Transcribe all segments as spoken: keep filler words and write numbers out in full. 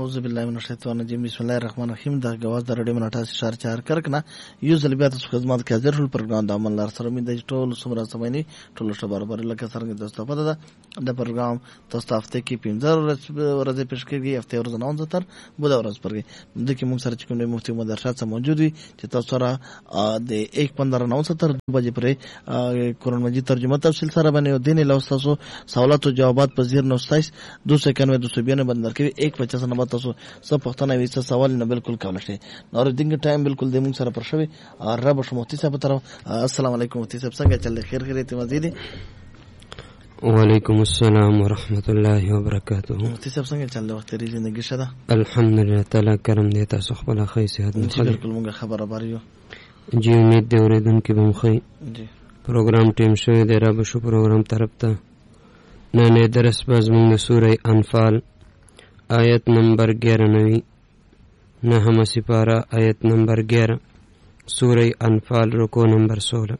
اعوذ بالله من الشیطان الرجیم بسم الله الرحمن الرحیم د غواز د رډیو منټا شهر چار کرکنه یو ځل بیا تاسو خدمت کې حاضر ټول پروګرام د عمل لار سره مې د ټول سمرا سمېنی ټول شته برابر لکه څنګه تاسو په ده د پروګرام تاسو هفته کې پنځه ورځې پېښ کېږي هفته ورځ نه ونځ تر بل ورځ پرګي د کې موږ سره چې کوم مفتي مدرسات سره موجود وي چې تاسو سره د یک پندرہ نو ستر بجې پرې قرآن مجید ترجمه تفصیل سره باندې دین له تاسو سوالات او جوابات په زیر نو ستایس دو سو اکانوے دو سو بیانوے بندر کې ایک پچاس نمبر تاسو सब पख्ताना विषय सवाल न बिल्कुल कावला छे और दिन के टाइम बिल्कुल दे मुंग सर परशवे और रब मुफ्ती साहब तरफ अस्सलाम वालेकुम मुफ्ती साहब संगे चल खैर खैरियत मजीदी वालेकुम अस्सलाम व रहमतुल्लाहि व बरकातहू मुफ्ती साहब संगे चल वक्त तेरी जिंदगी शदा अल्हम्दुलिल्लाह ताला करम देता सुखबला खै सेहत में बिल्कुल मुंग खबर बारियो जी उम्मीद दे और दिन की बम खै जी प्रोग्राम टीम शो दे रब शो प्रोग्राम तरफ ता नने दरस बज मुंग सूरह अनफाल आयत नंबर ग्यारह नवी नहम सिपारा आयत नंबर ग्यारह सूरह अनफाल रुको नंबर सोलह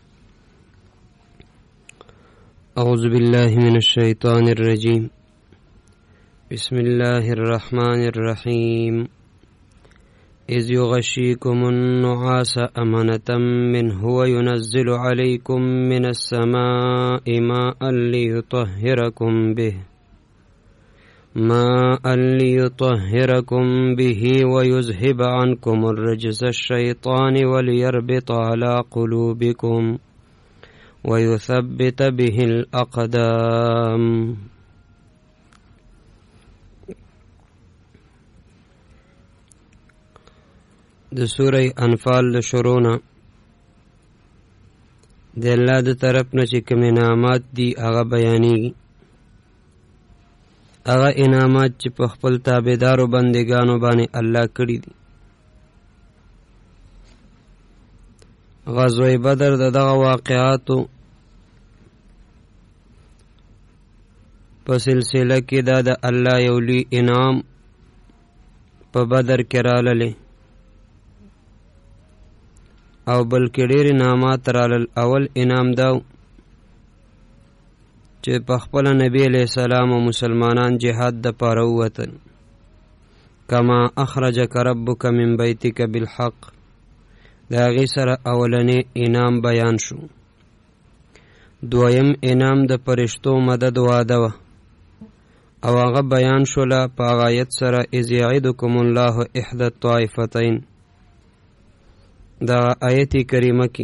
अऊज़ु बिल्लाहि मिनश शैतानिर रजीम बिस्मिल्लाहिर रहमानिर रहीम इज़ युग़शीकुमुन नुआसा अमनतम मिन्हु व युनज़्ज़िलु अलैकुम मिनस समाइ माअन लियुतह्हिरकुम बिहि ماء ليطهركم به ويذهب عنكم الرجز الشيطان وليربط على قلوبكم ويثبت به الأقدام د سورة انفال د شروعنا د الله د طرف نه چې کوم انعامات دي هغه بیانېږي هغه انعامات چې په خپل تابعدارو بندګانو باندې الله کړی دي غزوه بدر دغه واقعاتو په سلسله کې دا د الله یو لوی انعام په بدر کې راغلی او بلکې ډېر انعامات راغلل اول انعام دا چې په خپل نبی علیہ السلام او مسلمانان جهاد د پاره ووتل کما اخرجک ربک من بیتک بالحق دا غي سره اولنې انعام بیان شو دویم انعام د فرشتو مدد واده و او هغه بیان شوله په آیت سره اذ یعدکم الله احدى الطائفتین دا آیت کریمه کی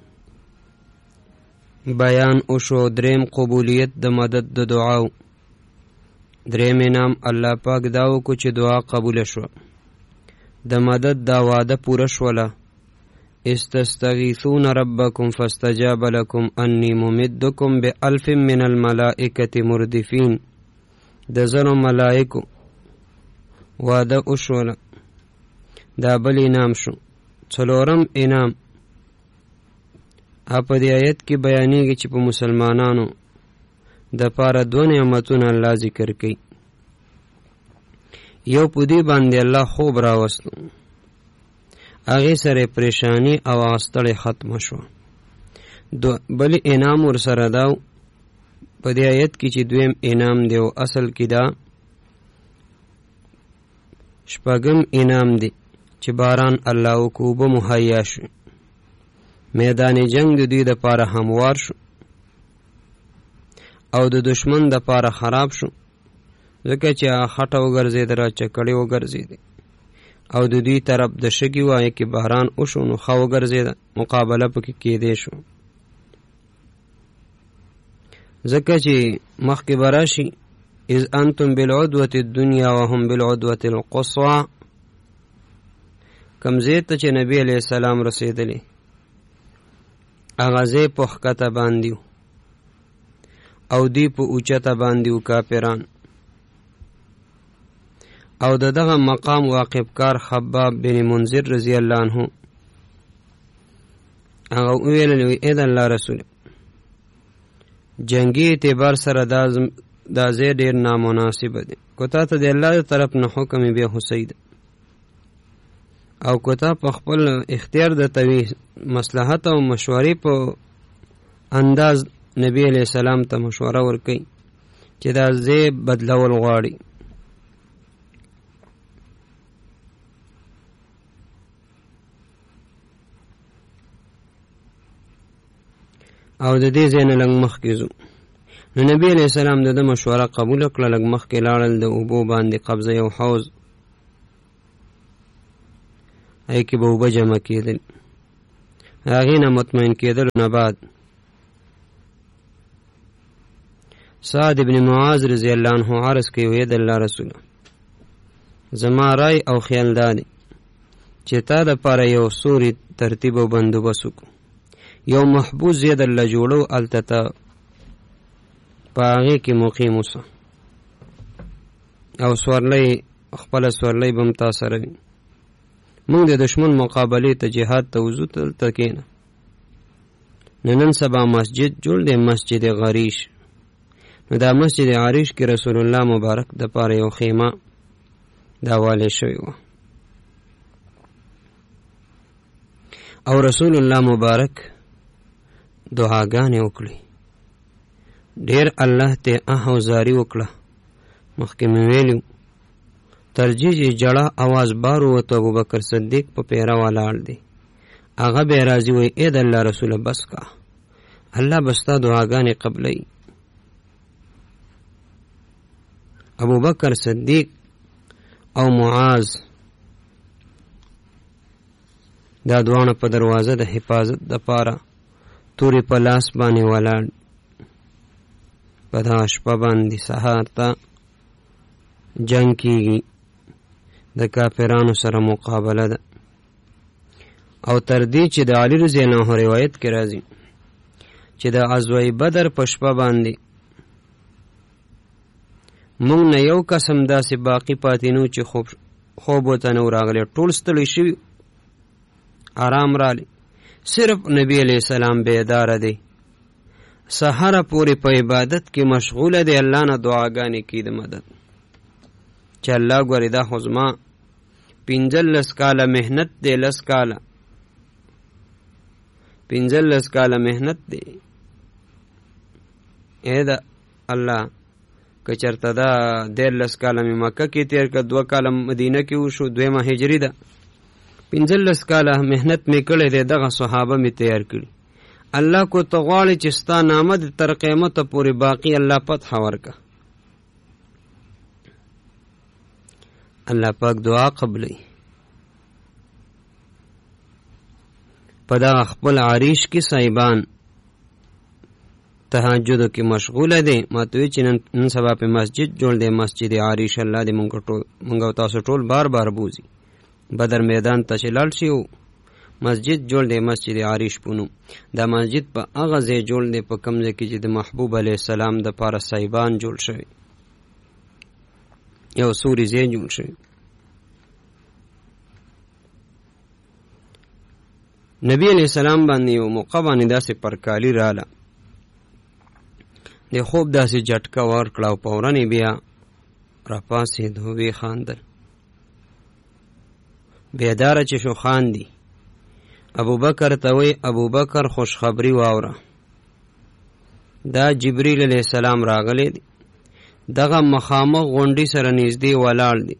بیان او شو دریم قبولیت د مدد د دعاو دریم انعام الله پاک داو کو چې دعا قبول شو د مدد دا وعده پوره شوله استستغیثون ربکم فاستجاب لكم انی ممدکم بألف من الملائکة مردفین د زنو ملائکو وعده او شوله دا بل انعام شو څلورم انعام اپ دې آیت کې بیانېږي چې په مسلمانانو د پاره دوه نعمتونه الله ذکر کوي یو په دې باندې الله خوب راوستو هغه سره پریشانی او واستړې ختم شو دو بل انعام ور سره دا په دې آیت کې چې دویم انعام دی او اصل کې دا شپږم انعام دی چې باران الله او کوبه مهیا شو میدان جنگ د دوی د پاره هموار شو او د دشمن د پاره خراب شو ځکه چې خټه وګرځېد را چکړې وګرځېد او د دوی طرف د شګي وای کې باران وشو نو خو وګرځېد مقابله پکې کېدې شو ځکه چې مخکې براشي اذ انتم بالعدوة الدنيا وهم بالعدوة القصوى کمزې ته چې نبی علیہ السلام رسیدلی اغازه په خکته باندې او دی په اوچته باندې کافران او دغه مقام واقف کار خباب بن منذر رضی الله عنه هغه ویل نو اې د الله رسول جنگي اعتبار سره دا زه ډیر نامناسب دي کوته ته د الله طرف نه حکم به حسید او کوته په خپل اختیار د توی مصلحت او مشورې په انداز نبی علیہ السلام ته مشوره ورکړي چې دا زه بدلول غواړي او د دې ځای نه لږ مخکې ځو. نو نبي علیه السلام د ده مشوره قبوله کړه، لږ مخکې لاړل، د اوبو باندې قبضه یو حوض، هغې کې به اوبه جمع کېدل. هغې نه مطمئن کېدلو نه بعد سعد ابن معاذ رضی الله عنه عرض کوي، وی د الله رسوله زما رای او خیال دا دی چې تا دپاره یو سوري ترتیب او بندوبست وکړو، یو محبوس یې درله جوړو، هلته ته په هغې کې مقیم اوسه او سورلی خپله سورلی به هم تا سره وي. موږ د دشمن مقابلې ته جهاد ته وځو، دلته کښېنه. نو نن سبا مسجد جوړ دی، مسجد غریش. نو دا مسجد عریش کې رسول الله مبارک د پاره یو خیمه دا والی شوی وه، او رسول الله مبارک دعاګانې وکړي، ډېر الله ته آه او زاری وکړه. مخکې مې ویلي ترجیح یې جړه اواز بار ووتو، ابوبکر صدیق په پیره ولاړ دی، هغه به یې راځي وایي ای د الله رسوله بس کا، الله به ستا دعاګانې قبلوي. ابوبکر صدیق او معاذ دا دواړه په دروازه د حفاظت دپاره تورې په لاس باندې ولاړ، په دغه شپه باندې سهار ته جنگ کېږي، د کافرانو سره مقابله ده. او تر دې چې د علي رضی الله عنه روایت کې راځي چې د غزوه بدر په شپه باندې مونږ نه یو قسم داسې باقي پاتې نو چې خوب خوب ورته نه و راغلی، ټول ستړي شوي، آرام رالی، صرف نبی علیہ السلام بیداره دی، سحره پورې په عبادت کې مشغوله دی، الله نه دعاګانې کوي د مدد، چې الله ګورې دا خو زما پنځلس کاله محنت دی، لس کاله پنځلس کاله محنت دی، ای دا الله که چېرته دا دیارلس کاله مې مکه کې تېر کړه، دوه کاله مدینه کې وشو، دویمه هجري ده، پنځلس کاله محنت مې کړی دی، دغه صحابه مې تیار کړي. الله کو ته غواړې چې ستا نامه د تر قیامته پورې باقي الله فتح ورکه. الله پاک دعا قبلوي. په دغه خپل عریش کې صاحبان تهجدو کې مشغوله دی. ما ته وی چې نن سبا په مسجد جوړ دی، مسجد عریش. الله دې مونږ ټول مونږ تاسو ټول بار بار بوزي. بدر میدان ته چې لاړ شي مسجد جوړ دی، مسجد عریش پونو. دا مسجد په هغه ځای جوړ دی په کوم ځای کې چې د محبوب علیه السلام د پاره صاحبان جوړ شوی، یو سوري ځای جوړ شوی. نبی علیہ السلام باندې یو موقع باندې داسې پرکالی راله، د خوب داسې جټکه ورکړه او فوراً یې بیا راپاڅېد، ویې خاندل. بیداره چې شو خاندي. ابوبکر ته وی ابوبکر خوشخبری واوره، دا جبریل علیہ السلام راغلی دی، دغه مخامخ غونډۍ سره نږدې ولاړ دی،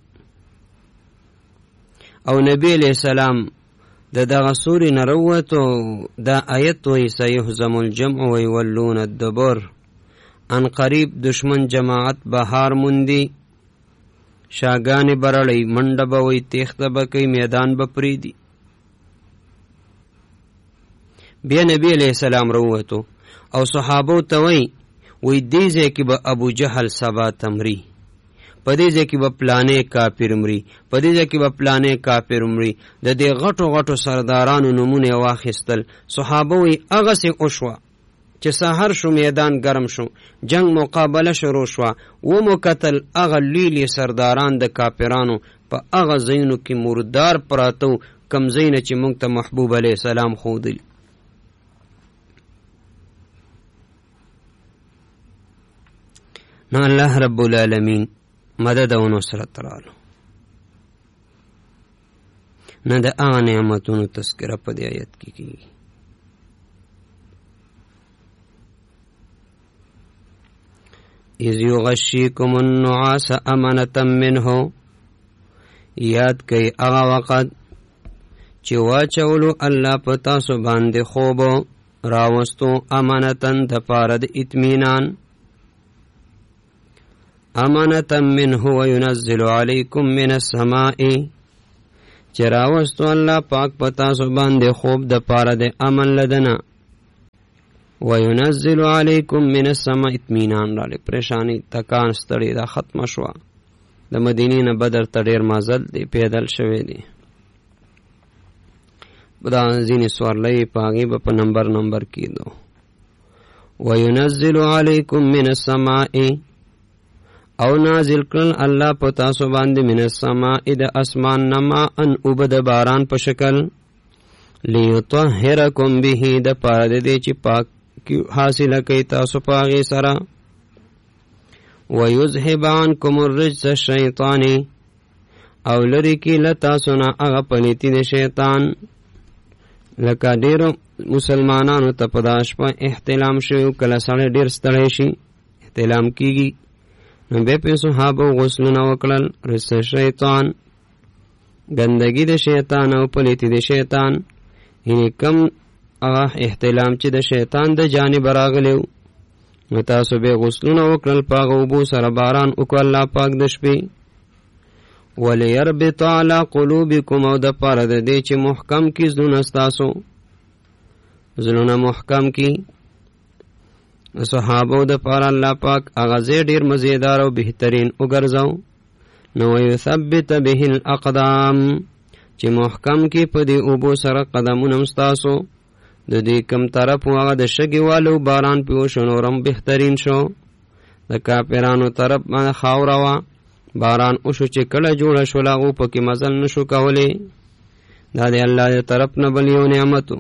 او نبی علیہ السلام د دغه سوري نه راووتو. دا آیت وی سیهزم الجمع ویولون الدبر، ان قریب دشمن جماعت بهار موندي، شاګانې برړی، منډه به وی، تیښته به کوي، میدان به پریدي. بیا نبی علیہ السلام راووتو او صحابو ته وی وی دې ځای کې به ابو جهل سبا تمري، په دې ځای کې به پلانې کافر مري، په دې ځای کې به پلانې کافر مري. د دې غټو غټو سردارانو نومونه یې واخیستل. صحابه وی هغسې وشوه چې سحر شو، میدان ګرم شو، جنگ مقابله شروع شوه. ومو کتل هغه لوی سرداران د کافرانو په هغه ځایونو کې مردار پراته وو، کوم ځایونه چې موږ ته محبوب علیه السلام ښودلي. نو الله رب العالمین مدد او نصرت رالو. نه د هغه نعمتونو تذکره په دې آیت کې کېږي. اذ یغشیکم النعاس امنة منه، یاد کئ هغه وخت چې واچولو الله په تاسو باندې خوب راوستو امانتن د پاره د اطمینان امانتن منه وینزل علیکم من السماء چې راوستو الله پاک پتا سو باندې خوب د پاره د امن لدنا وینزل علیکم من السماء اطمینان را لې پریشانی تکان ستړي دا ختم شوا د مدینې نه بدر ته ډیر مازل دی پیدل شوی دی بدا ځینې سوارلۍ پاغي به په نمبر نمبر کېدو وینزل علیکم من السماء او نازل کړل الله په تاسو باندې من السماء د اسمان نما ان وبد باران په شکل لیطهرکم به د پاره دې چې پاک حاصله کوي تاسو پاغي سره ويذهب عنكم الرجس الشیطان او لری کی لتا سنا هغه پلیتی د شیطان لکه ډیرو مسلمانانو ته پداش په احتلام شو کله سره ډیر ستړی شي احتلام کیږي نو به په صحابه غسلونه وکړل رس شیطان ګندګي د شیطان او پلیتی د شیطان یې کم هغه احتلام چې د شیطان د جانب راغلیو نو تاسو به غسلونه وکړل پاغه وبو سره باران وکړ الله پاک د شپې وليربط على قلوبكم او د پاره د دې چې محکم کی زونه تاسو زونه محکم کی صحابه د پاره الله پاک هغه ډیر مزیدار او بهترین وګرځاو نو یثبت به الاقدام چې محکم کی په دې وبو سره قدمونه تاسو د دې کم طرف هغه د شګي والو باران پیو شنورم بهترین شو د کافرانو طرف باندې خاور وا باران او شو چې کله جوړ شو لاغو پکې مزل نشو کولې دا د الله طرف نه بلیو نعمتو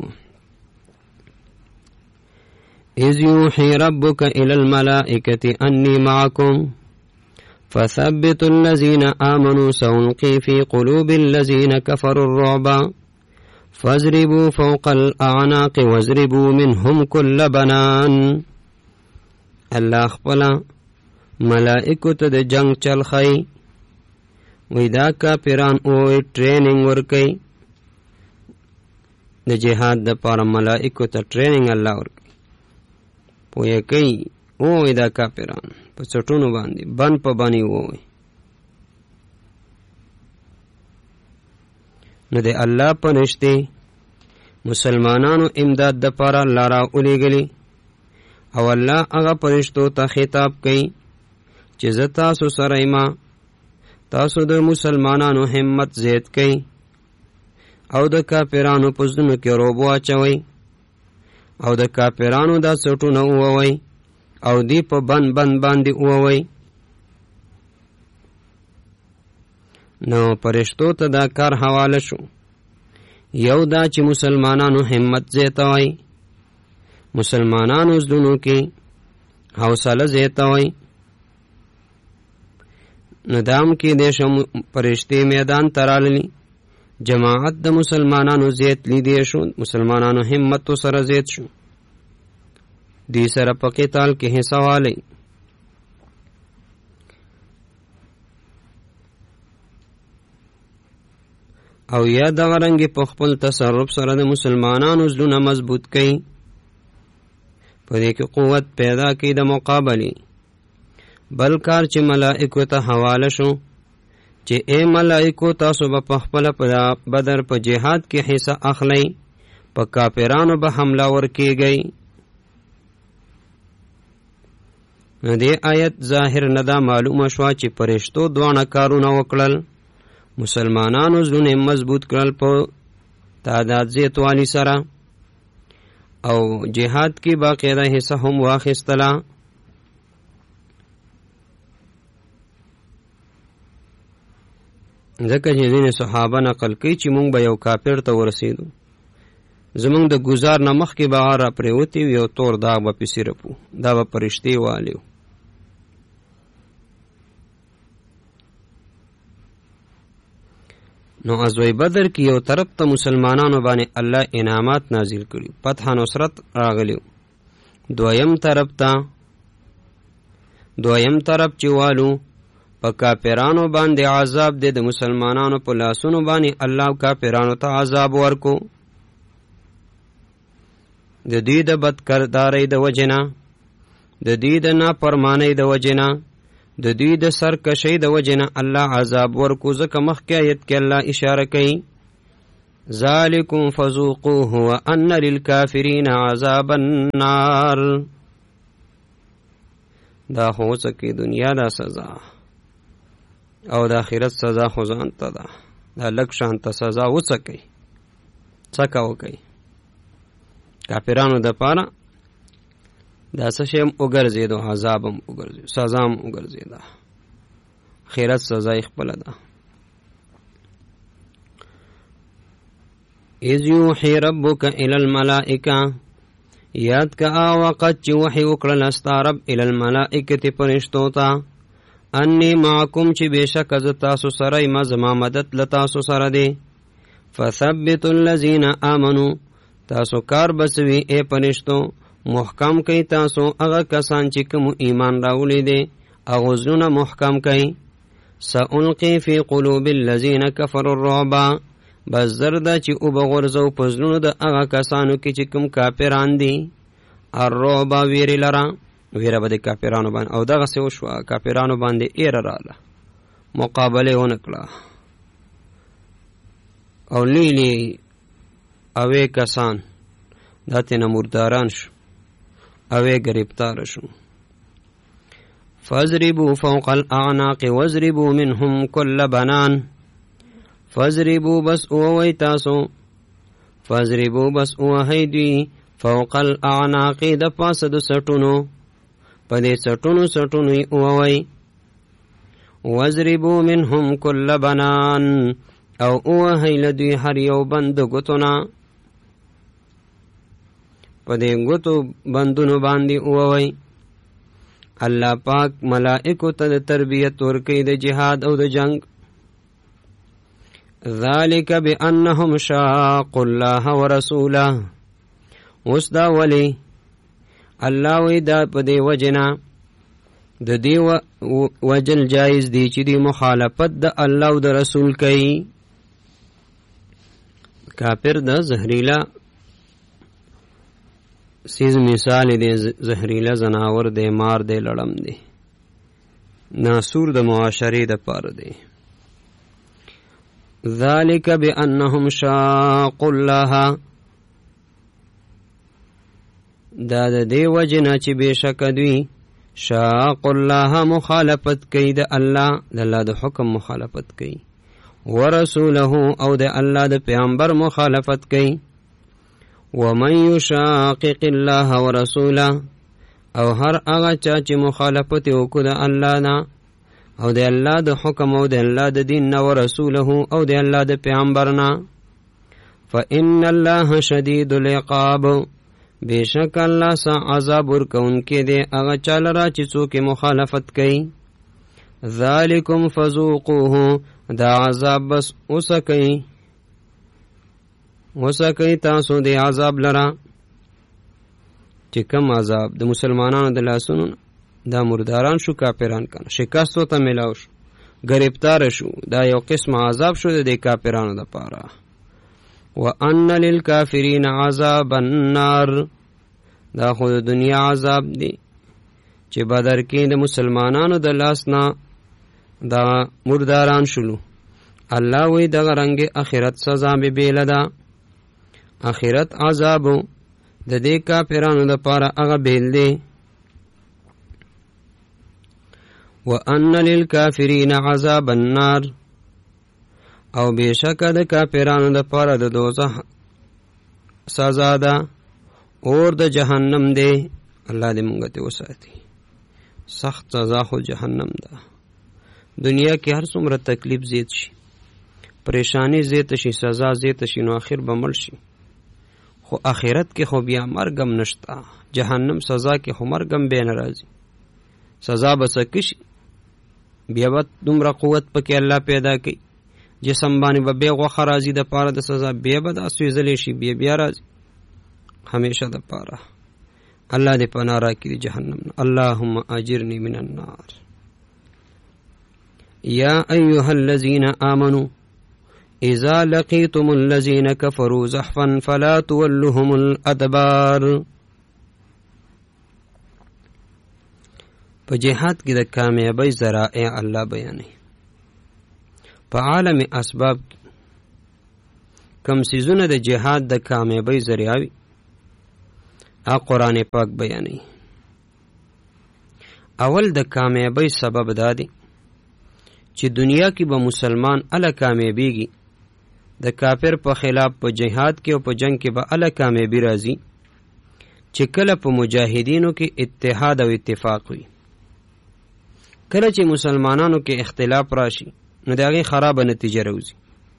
اذ یوحي ربک الى الملائکه انی معکم فثبتوا الذين آمنوا سألقي في قلوب الذين كفروا الرعب فاضربوا فوق الأعناق واضربوا منهم كل بنان الله خپل ملائکو ته د جنگ چل خی وی دا کافران او ټریننګ ورکي د جهاد د پر ملائکو ته ټریننګ الله ورکي پوهه کوي او دا کافران په چټونو باندې بن په باندې وای نو د الله په نشته مسلمانانو امداد د پاره لارا الیګلی او الله هغه پرشتو ته خطاب کوي چې زتا سو سره ما تاسو د مسلمانانو همت زیات کوي او د کافرانو په ځنو کې روبو اچوي او د کافرانو دا څټونه ووي او دی په بند بند باندې ووي نو پرشتو ته دا کار حواله شو یو دا چې مسلمانانو همت زیاتوي مسلمانانو زړونو کې حوصله زیاتوي ندام کې د شم پرشتي میدان تراللی جماعت د مسلمانانو زیات لیدي شو مسلمانانو همت سره زیات شو دی سره په قتال کې حصہ والی او یا د غرنګ په خپل تصرف سره د مسلمانانو زړونه مضبوط کړي په دې کې قوت پیدا کړي د مقابله بل کار چې ملائکو ته حواله شو چې اے ملائکو تاسو په خپل په بدر په جهاد کې حصہ اخلئ په کافرانو به حمله ورکیږي نو دې آیت ظاهر ندا معلومه شو چې پرشتو دوانه کارونه وکړل مسلمانانو زونه مضبوط کړل په تعداد زیاتوالی سره او جهاد کې باقاعده حصہ هم واخیستلا ځکه چې ځینې صحابه نقل کوي چې مونږ به یو کافر ته ورسېدو زمونږ د گزار نه مخکې به را پرېوتي یو تور داغ به پسې رپو دا به پرشتې والیو نو ازوی بدر کی یو طرف ته مسلمانانو باندې الله انعامات نازل کړي فتح نصرت راغلیو دویم طرف ته دویم طرف چې والو په کافرانو باندې عذاب دې د مسلمانانو په لاسونو باندې الله کافرانو ته عذاب ورکو د دوی د بدکردارۍ د وجنه، د دوی د نافرمانۍ د وجنه، د دوی د سرکشۍ د وجنه الله عذاب ورکو. ځکه مخکې آیت کې الله اشاره کوي ذالکم فذوقوه وان للکافرین عذاب النار. دا خو څه کې دنیا دا سزا او د آخرت سزا خو ځان ته ده. دا لږ شانته سزا وڅکئ، څکه وکئ. کافرانو د پاره دا څه شی هم وګرځېدو، عذاب هم وګرځېدو، سزا هم وګرځېده. آخرت سزا یې خپله ده. اذ یوحي ربک الی الملائکه، یاد کا آ وقت چې وحی وکړل ستا رب الی الملائکه فرشتو ته، انی معکم چې بېشکه زه تاسو سره یم، زما مدد له تاسو سره دی. فثبتوا الذین آمنوا، تاسو کار بسوي اے فرشتو، محکم کئی تاسو هغه کسان چې کوم ایمان راوړي دي، هغه زړونه محکم کئی. سألقي فی قلوب الذین کفروا الرعب، بس زرده چې او بغورځو په زړونو د هغه کسانو کې چې کوم کافران دي، الرعب ویرې لره، ویره به د کافرانو باندې. او دغسې وشوه، کافرانو باندې ایره راله، مقابله ونه کړه، او لیلی اوی کسان دا تینا مرداران شو، اوی گرفتار شو. فاضربوا فوق الاعناق واضربوا منهم كل بنان، فاضربوا بس اووی تاسو، فاضربوا بس اووی دوی، فوق الاعناق د پاسه د سټونو، په دې سټونو سټونو یې اووی. واضربوا منهم كل بنان، او اووی له دوی هر یو بند ګوتونه، په دې ګوتو بندونو باندې اووی. الله پاک ملائکو ته د تربیت ورکوي د جهاد او د جنگ. ذالک بانهم شاقوا الله ورسوله، اوس دا ولی الله وی دا په دې وجنا د دې وجل جایز دی چې دی مخالفت د الله او د رسول کوي. کافر د زهریلا سیز مثال دی، زهریلا زناور دی، مار دی، لړم دی، ناسور د معاشرې د پاره دی. ذالک بانهم شاقوا الله، دا د دې وجنه چې بېشکه دوی شاقوا الله مخالفت کوي د الله، د الله د حکم مخالفت کوي، ورسوله او د الله د پیغمبر مخالفت کوي. ومن یشاقق الله ورسوله، او هر هغه چا چې مخالفت وکړي د الله نه او د الله د حکم او د الله د دین نه، ورسوله او د الله د پیغمبر نه، فإن الله شدید العقاب، بېشک الله سا عذاب ورکوونکی دی هغه چا لره چې څوک مخالفت کوي. ذالکم فذوقوه، دا عذاب بس وسکئ، وسکئ تاسو د عذاب لره. چې کم عذاب د مسلمانانو د لاسونو دا مرداران شو، کافران کنه شکستو ته ملاو شو، گرفتار شو، دا یو قسم عذاب شو د کافرانو د پاره. وان للکافرین عذاب النار، دا خو د دنیا عذاب دی چې بدر کې د مسلمانانو د لاس نه دا مرداران شلو. الله وی دغه رنګ اخرت سزا به بیل ده، اخرت عذاب د دې کافرانو د پاره هغه بیل دی. وان للکافرین عذاب النار، او بېشکه د کافرانو د پاره د دوزخ سزا ده، اور د جهنم دی. الله دې مونږ ته وساتي. سخت سزا خو جهنم ده. دنیا کې هر څومره تکلیف زیات شي، پریشانی زیات شي، سزا زیات شي، نو آخر به مړ شي. خو آخرت کې خو بیا مرګم نشته، جهنم سزا کې خو مرګم بیا نه راځي. سزا به سکه شي، بیا به دومره قوت پکې الله پیدا کوي، جسم باندې به بیا غوښه راځي د پاره د سزا، بیا به دا سوځلی شي، بیا بیا راځي همیشه د پاره. الله دې پناه راکړي جهنم نه. اللهم اجرني من النار. یا ایها الذین آمنوا، اذا لقيتم الذين كفروا زحفا فلا تولهم الادبار. په جهاد کې د کامیابی ذرائع الله بیانوي. په عالم اسباب کم سیزونه د جهاد د کامیابی ذریعہ وي ا قرآن پاک بیانوي. اول د کامیابی سبب دا دی چې دنیا کې به مسلمان اله کامیابیږي، د کافر په خلاف په جهاد کې او په جنگ کې به اله کامیابی راځي چې کله په مجاهدینو کې اتحاد او اتفاق وي. کله چې مسلمانانو کې اختلاف راشي نو د هغې خرابه نتیجه راوځي.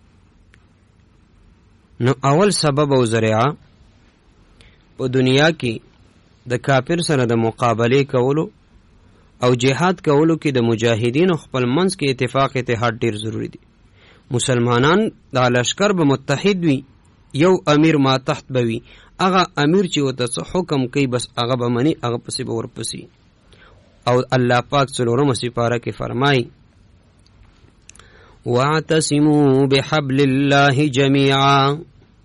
نو اول سبب او ذریعه په دنیا کې د کافر سره د مقابله کولو او جهاد کولو کې د مجاهدینو خپل منځ کې اتفاق اتحاد ډیر ضروری دی. مسلمانان د لشکر به متحد وي، یو امیر ما تحت به وي، هغه امیر چې ورته څه حکم کوي بس هغه به مني، هغه پسې به ورپسې. او الله پاک څلورمه سپاره کې فرمایي واعتصموا بحبل الله جميعا،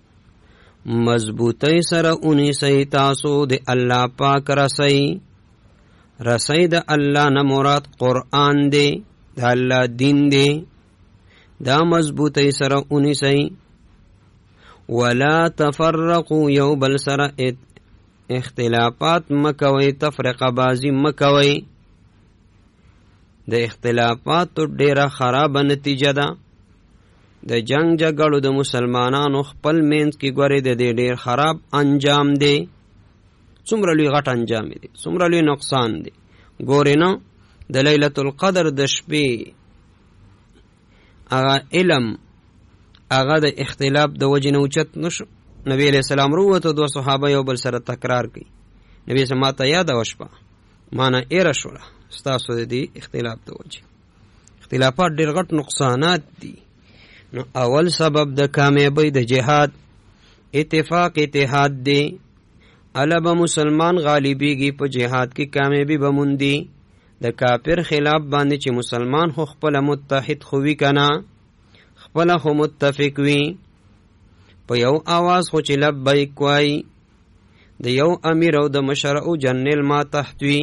مضبوطی سره اونیسی تاسو د الله پاک رسی. رسی د الله نه مراد قرآن دی، د الله دین دی، دا مضبوطی سره اونیسی. ولا تفرقوا، یو بل سره اختلافات مکوي، تفرقه بازی مکوي. د اختلافاتو ډیره خرابه نتیجه ده. د جنگ جګړو د مسلمانانو خپل منځ کې ګورې د دې ډیر خراب انجام دی. څومره لوی غټ انجام دی، څومره لوی نقصان دی. ګورې نو د لیلة القدر د شپې هغه علم هغه د اختلاف د وجې نه اوچت نشو. نبی علیہ السلام روته دو صحابه یو بل سره تکرار کوي. نبی سم ماته یاد وشپه معنا ایره شوله ستاسو د دې اختلاف د وجې. اختلافات ډیر غټ نقصانات دي. نو اول سبب د کامیابی د جهاد اتفاق اتحاد دی. البا مسلمان غالبیږي په جهاد کې کامیابی بموندي. د کافر خلاف باندې چې مسلمان خو خپل متحد خوي کنا، خپل خو متفق وي، په یو आवाज خو چې لبیک وای، د یو امیر او د مشر او جنرال ما تحت وي.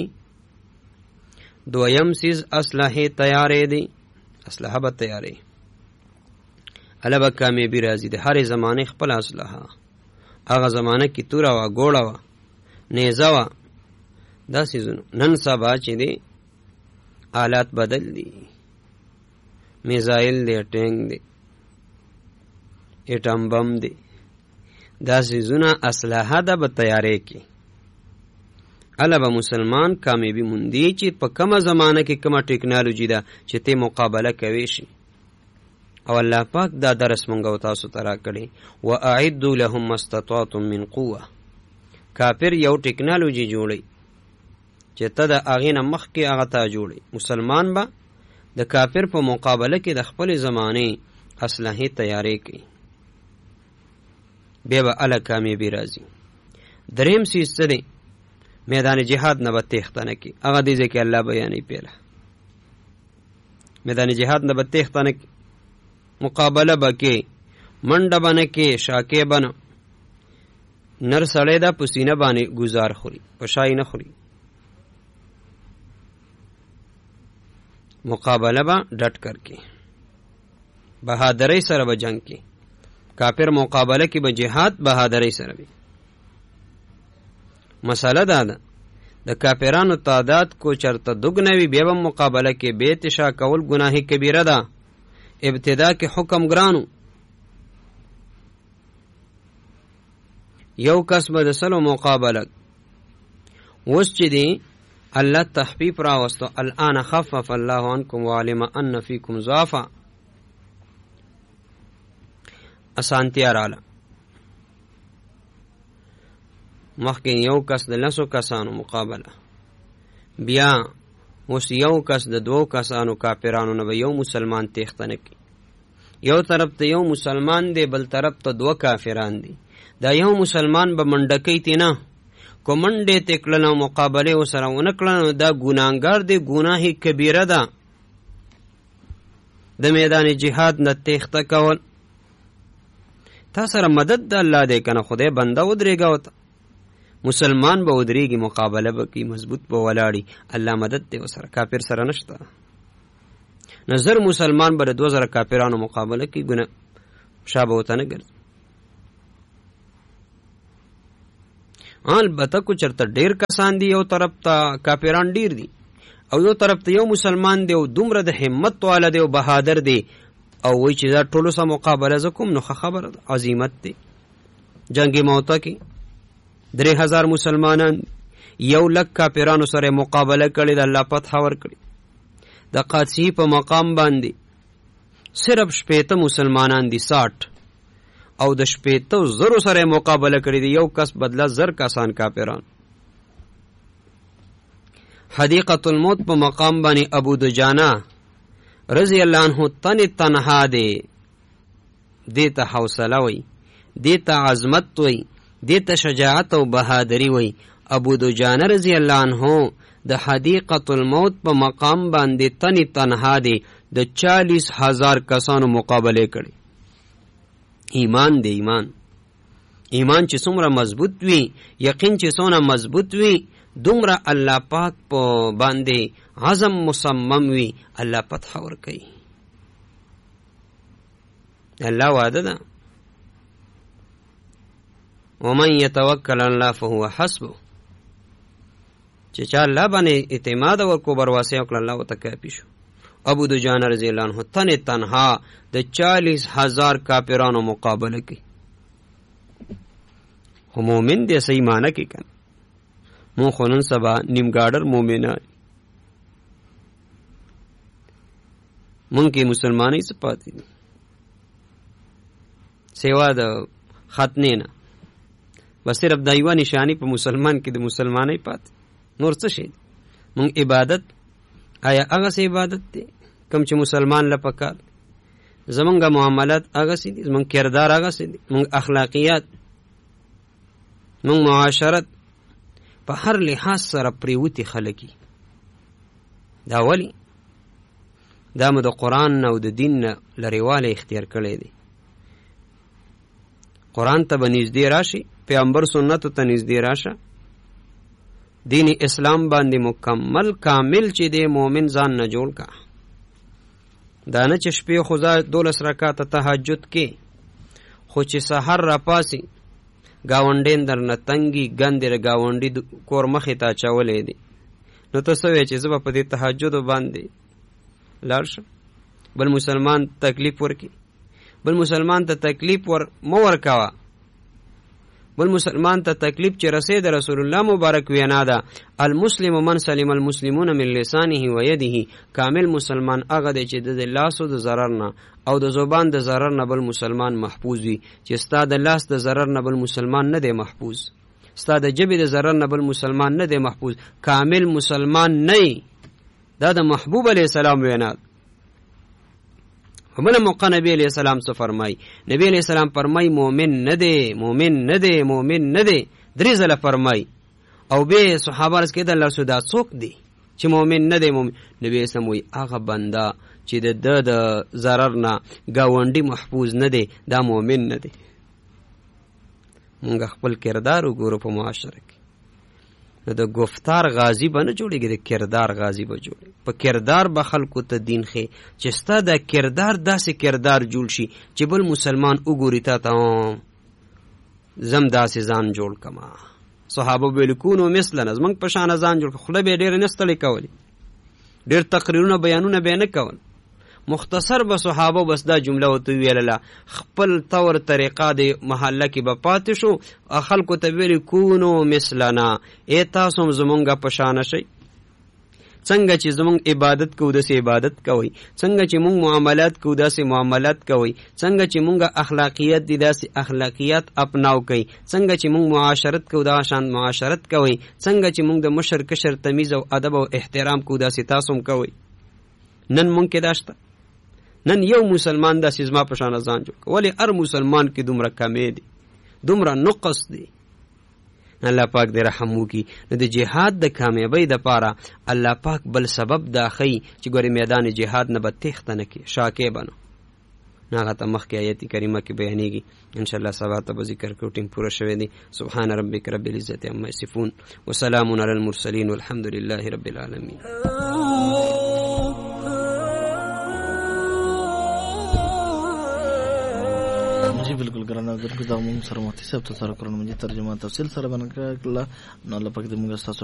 دویم سیز اسلحه تیارې دي، اسلحه به تیارې. البا کامیابی راځي د هر زمانه خپل اسلحه. هغه زمانه کې توره وا، ګوړه وا، نیزه وا، دا سیزونه. نن سبا چې دی آلات بدل دي، میزایل دی، ټینک دی، ایټم بم دی، دا سیزونه اسلحه ده به تیارې کې. البا مسلمان کامیابی موندي چې په کومه زمانه کې کومه ټیکنالوژي ده چې ته مقابله کوي شي. او الله پاک دا درس مونږ او تاسو ته راکړي واعدوا لهم ما استطعتم من قوه. کافر یو ټیکنالوژي جوړي چې ته د هغې نه مخکې هغه ته جوړي. مسلمان به د کافر په مقابله کې د خپل زمانې اسلحې تیارې کوي، بیا به اله کامیابي راځي. دریم سیز څه دی؟ میدان جهاد نه به تېښته نه کوي. هغه دې ځای کې الله بیانوي. پیله میدان جهاد نه به تېښته نه کوي، مقابله به کې، منډه به نه کې، شاکې به نه. نر سړی ده په سینه باندې ګزار خوري، په شای نه خوري. مقابله به ډټ کر کې، بهادرۍ سره به جنگ کې. کافر مقابله کې به جهاد بهادرۍ سره وي. مسله دا ده د کافرانو تعداد کو چرته دګنه وي بیا به مقابله کې بې اتشا کول ګناه کبیره ده. ابتدا کې حکم ګرانو، یو کس به د سلو مقابله. اوس چې دی الله تخفیف راوستو، الان خفف الله عنکم وعلم ان فیکم ضعفا، اسانتیا رااله. مخکې یو کس د لسو کسانو مقابله، بیا اوس یو کس د دوو کسانو کافرانو نه به یو مسلمان تېښته نه کړي. یو طرف ته یو مسلمان دی، بل طرف ته دوه کافران دي. دا یو مسلمان به منډه کوي تی نه، که منډې ته کړله او مقابلې ورسره ونه کړه نو دا ګناهګار دی، ګناه کبیره ده. د میدان جهاد نه تېښته کول تا سره مدد د الله دی کنه خدای بنده ودرېږه وته مسلمان به ودرېږي مقابله به کوي مضبوط به ولاړي الله مدد دی وسره کافر سره نشته نظر مسلمان به د دوه زره کافرانو مقابله کوي ګناه شابه وته نه ګرځي البته کو چرته ډیر کسان دي یو طرف ته کافران ډیر دي او یو طرف ته یو مسلمان دی او دومره د همت والا دی او بهادر دی او وای چې دا ټولو سره مقابله زکوم نو خبره عظمت دی جنگ موته کې درې هزار مسلمانان یو لک کافرانو سره مقابله کړي د الله فتح ورکړي د قادسی په مقام باندې صرف شپېته مسلمانان دي ساټ او د شپېته زرو سره مقابله کړي دي یو کس بدله زر کسان کافران حدیقة الموت په مقام باندې ابو دجانه رضی الله عنه تن تنها دی دیتا حوصله وی دیتا عظمت وی دیتا شجاعت او بہادری وی ابو دجانه رضی الله عنه د حدیقة الموت په مقام باندې تن تنها دی د چالیس هزار کسانو مقابله کړي ایمان دی ایمان ایمان چې څومره مضبوط وي یقین چې څومره مضبوط وي دومره الله پاک په باندې عزم مصمم وي الله فتح ورکوي الله وعده ده ومن يتوکل على الله فهو حسبه چې چا الله باندې اعتماد ورکو برواسه وکړه الله وته کافي شو ابو دجانه رضی الله عنه تن تنها د چالیس هزار کافرانو مقابله کوي خو مومن دی صحیح معنی کې کنه مو خونن سبا نیمګاډر مومنان مونږ کې مسلمانۍ څه پاتې دي سیوا د ختنې نه بس صرف د یوه نشانی په مسلمان کې د مسلمانۍ پاتې نور څه شي مونږ عبادت آیا هغه څه عبادت دی کوم چې مسلمان له پکار زمونږ معاملات هغه څه دي زمونږ کردار هغه څه دي مونږ اخلاقیات مونږ معاشرت په هر لحاظ سره پریوتی خلکی دا ولی دا مو د قرآن او د دین نه لرېوالی اختیار کړی دی قرآن ته به نږدې راشي پیغمبر سنتو ته نږدې راشه دین اسلام باندې مکمل کامل چې دی مومن ځان نه جوړ کا دا نه چې شپې خو ځا دولس رکعاته تهجد کې خو چې سحر را پاسي گاونډین در نه تنګي ګندې ر گاونډي کور مخې ته اچولی دی نو ته څه وایې چې زه به په دې تهجدو باندې لاړ شم بل مسلمان تکلیف ورکړي بل مسلمان ته تکلیف ور مه ورکوه بل مسلمان ته تکلیف چې رسید رسول الله مبارک وینا ده المسلم من سلم المسلمون من لسانه و یده کامل مسلمان هغه دی چې د لاسو د ضرر نه او د زبان د ضرر نه بل مسلمان محفوظ وي چې ستا د لاس د ضرر نه بل مسلمان نه دی محفوظ ستا د جبې د ضرر نه بل مسلمان نه دی محفوظ کامل مسلمان نه دا د محبوب علیه السلام وینا همونه موقع نبی علیہ السلام څه فرمای نبی علیہ السلام فرمای مومن نه دی مومن نه دی مومن نه دی درې ځله فرمای او به صحابه رس کېدل الله سودا څوک دی چې مومن نه دی مومن نبی اسلام وی هغه بنده چې د د ضرر نه گاونډي محفوظ نه دی دا مومن نه دی مونږ خپل کردار وګورو په معاشره کې نو د گفتار غازی به نه جوړېږي د کردار غازی به جوړېږي په کردار به خلکو ته دین ښې چې ستا د کردار داسې کردار جوړ شي چې بل مسلمان وګوري تا ته زم داسې ځان جوړ کما صحابه ویل کونو مثلنا زموږ په شانه ځان جوړ خوله به یې ډېره نه ستړې کولې ډېر تقریرونه بیانونه به یې نه کول مختصر به صحابه بس دا جمله ورته ویلله خپل طور طریقه د محله کې به پاتې شو خلکو ته ویلې کونو مثلنا ای تاسو هم زمونږ په شانه شئ څنګه چې زمونږ عبادت کوو داسې عبادت کوئ څنګه چې مونږ معاملات کوو داسې معاملات کوئ څنګه چې مونږ اخلاقیات دي داسې اخلاقیات اپناو کوئ څنګه چې مونږ معاشرت کوو دا شان معاشرت کوئ څنګه چې مونږ د مشر کشر تمیز او ادب او احترام کوو داسې تاسو هم کوئ نن مونږ کې دا شته نن یو مسلمان داسې زما په شانه ځان جوړ ولې هر مسلمان کې دومره کمی دی دومره نقص دی الله پاک دې رحم وکړي نو د جهاد د کامیابۍ دپاره الله پاک بل سبب دا ښیي چې ګورې میدان جهاد نه به تېښته نه کړي شاکې به نو هغه ته مخکې آیت کریمه کې بیانېږي. ان شاء الله سبا ته به ذکر کوو. ټیم پوره شوی دی. سبحان ربک رب العزة عما یصفون وسلام علی المرسلین والحمد لله رب العالمین. جی بالکل ګرانه درکو دا موږ سره مهدي صاحب ته سره قرآن مجید ترجمه تفصیل سره باندې کړل. نو الله پاک دې موږ